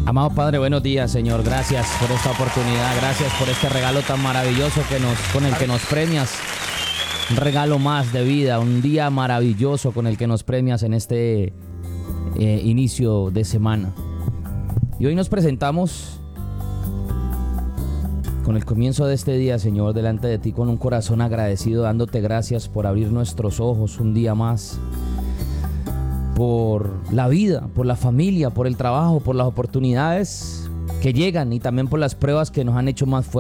Amado Padre, buenos días, Señor. Gracias por esta oportunidad. Gracias por este regalo tan maravilloso con el que nos premias. Un regalo más de vida, un día maravilloso con el que nos premias en este inicio de semana. Y hoy nos presentamos con el comienzo de este día, Señor, delante de ti con un corazón agradecido, dándote gracias por abrir nuestros ojos un día más, por la vida, por la familia, por el trabajo, por las oportunidades que llegan y también por las pruebas que nos han hecho más fuertes.